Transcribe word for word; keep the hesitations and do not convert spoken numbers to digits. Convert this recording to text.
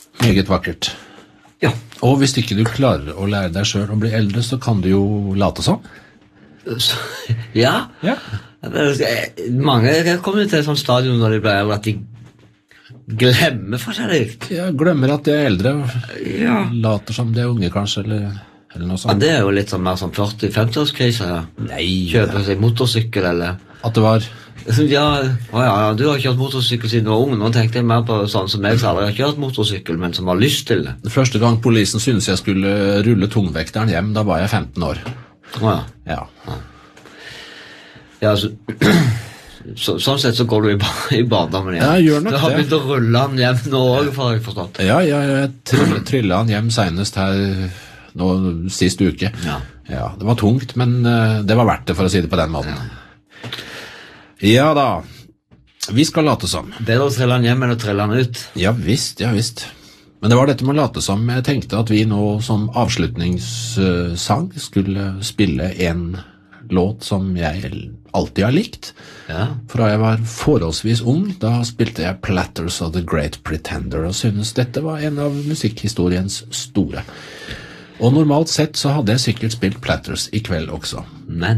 Meget vakkert. Ja. Og hvis ikke du klarer å lære deg selv å bli eldre, så kan du jo late sånn. Så, ja. Ja. Mange kommer til et sånt stadium når de blir eldre at de glemmer forskjellig. Ja, glemmer at de er eldre, Ja. later som de er unge kanskje, eller, eller noe Ja, sånt. det er jo litt sånn mer sånn førti-femti-årskrise, ja. Nei, Kjøper seg motorsykkel, eller... at det var... Ja, å ja, ja, du har kjørt motorsykkel siden du var ung. Nå tenkte jeg mer på sånn som jeg som aldri har kjørt motorsykkel, men som har lyst til det. Første gang polisen syntes jeg skulle rulle tungvekteren hjem, da var jeg femten år. Å ja. Ja. Ja, så, så, sånn sett så går du i, ba i barndommen igjen. Ja, jeg gjør nok du har det. begynt å rulle han hjem nå også, for jeg har forstått. Ja, ja, jeg tryll- tryllet han hjem senest her nå, sist uke. Ja. Ja, det var tungt, men uh, det var verdt det, for å si det på den måten. Ja. Ja da, vi skal late som. Bedre å trille han hjem enn å trille han ut. Ja visst, ja visst. Men det var dette med å late som. Jeg tenkte at vi nå som avslutningssang skulle spille en låt som jeg alltid har likt. Ja. Fra jeg var forholdsvis ung, da spilte jeg Platters of the Great Pretender og synes dette var en av musikkhistoriens store. Og normalt sett så hadde jeg sikkert spilt Platters i kveld også. Men